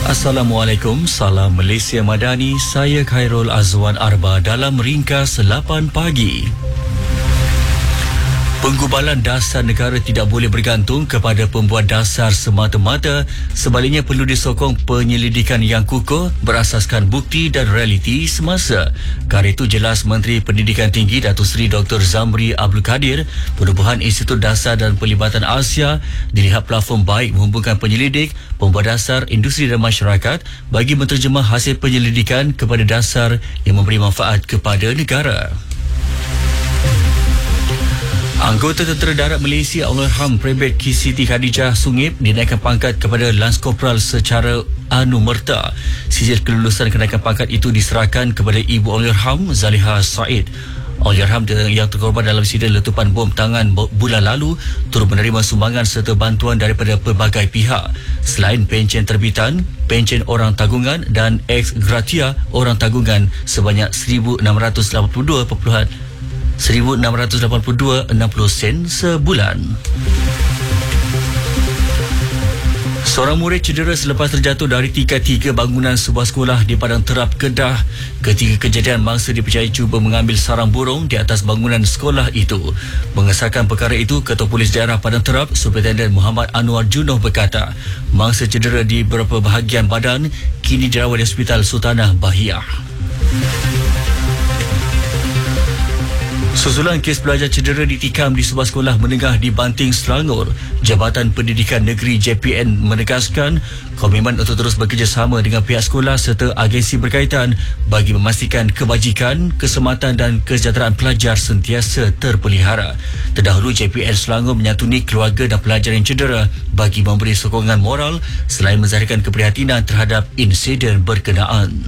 Assalamualaikum, salam Malaysia Madani. Saya Khairul Azwan Arba dalam ringkas 8 pagi. Penggubalan dasar negara tidak boleh bergantung kepada pembuat dasar semata-mata. Sebaliknya perlu disokong penyelidikan yang kukuh berasaskan bukti dan realiti semasa. Kerana itu jelas Menteri Pendidikan Tinggi Datuk Seri Dr. Zamri Abdul Kadir, Penubuhan Institut Dasar dan Pelibatan Asia dilihat platform baik menghubungkan penyelidik, pembuat dasar, industri dan masyarakat bagi menterjemah hasil penyelidikan kepada dasar yang memberi manfaat kepada negara. Anggota Tentera Darat Malaysia Allahyarham Prebet Siti Khadijah Sungip dinaikkan pangkat kepada Lance Corporal secara anumerta. Sijil kelulusan kenaikan pangkat itu diserahkan kepada Ibu Allahyarham Zaliha Said. Allahyarham yang terkorban dalam insiden letupan bom tangan bulan lalu turut menerima sumbangan serta bantuan daripada pelbagai pihak. Selain pencen terbitan, pencen orang tanggungan dan ex gratia orang tanggungan sebanyak 1682.60 sen sebulan. Seorang murid cedera selepas terjatuh dari tingkat 3 bangunan sebuah sekolah di Padang Terap, Kedah. Ketika kejadian, mangsa dipercayai cuba mengambil sarang burung di atas bangunan sekolah itu. Mengesahkan perkara itu, Ketua Polis Daerah Padang Terap, Superintendent Muhammad Anwar Junoh berkata, mangsa cedera di beberapa bahagian badan kini dirawat di Hospital Sultanah Bahiyah. Susulan kes pelajar cedera ditikam di sebuah sekolah menengah di Banting, Selangor, Jabatan Pendidikan Negeri JPN menegaskan komitmen untuk terus bekerjasama dengan pihak sekolah serta agensi berkaitan bagi memastikan kebajikan, keselamatan dan kesejahteraan pelajar sentiasa terpelihara. Terdahulu JPN Selangor menyatuni keluarga dan pelajar yang cedera bagi memberi sokongan moral selain menzahirkan keprihatinan terhadap insiden berkenaan.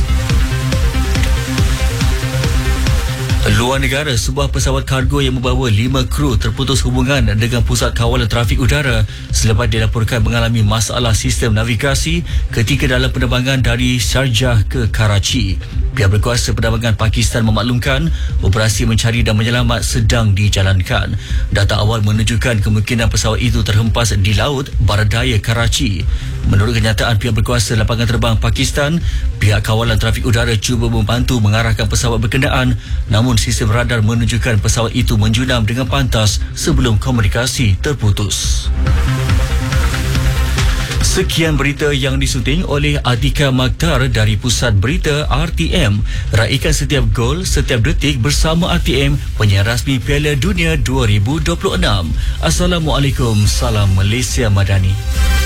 Luar negara, sebuah pesawat kargo yang membawa 5 kru terputus hubungan dengan Pusat Kawalan Trafik Udara selepas dilaporkan mengalami masalah sistem navigasi ketika dalam penerbangan dari Sharjah ke Karachi. Pihak berkuasa penerbangan Pakistan memaklumkan operasi mencari dan menyelamat sedang dijalankan. Data awal menunjukkan kemungkinan pesawat itu terhempas di laut barat daya Karachi. Menurut kenyataan pihak berkuasa lapangan terbang Pakistan, pihak kawalan trafik udara cuba membantu mengarahkan pesawat berkenaan, namun sistem radar menunjukkan pesawat itu menjunam dengan pantas sebelum komunikasi terputus. Sekian berita yang disunting oleh Atika Makhtar dari Pusat Berita RTM. Raikan setiap gol, setiap detik bersama RTM, penyiar rasmi Piala Dunia 2026. Assalamualaikum, salam Malaysia Madani.